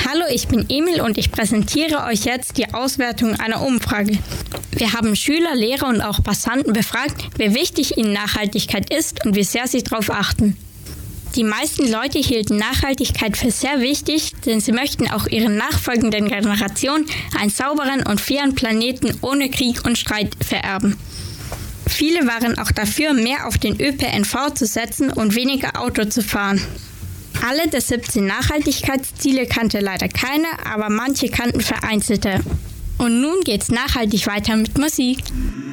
Hallo, ich bin Emil und ich präsentiere euch jetzt die Auswertung einer Umfrage. Wir haben Schüler, Lehrer und auch Passanten befragt, wie wichtig ihnen Nachhaltigkeit ist und wie sehr sie darauf achten. Die meisten Leute hielten Nachhaltigkeit für sehr wichtig, denn sie möchten auch ihren nachfolgenden Generationen einen sauberen und fairen Planeten ohne Krieg und Streit vererben. Viele waren auch dafür, mehr auf den ÖPNV zu setzen und weniger Auto zu fahren. Alle der 17 Nachhaltigkeitsziele kannte leider keiner, aber manche kannten vereinzelte. Und nun geht's nachhaltig weiter mit Musik.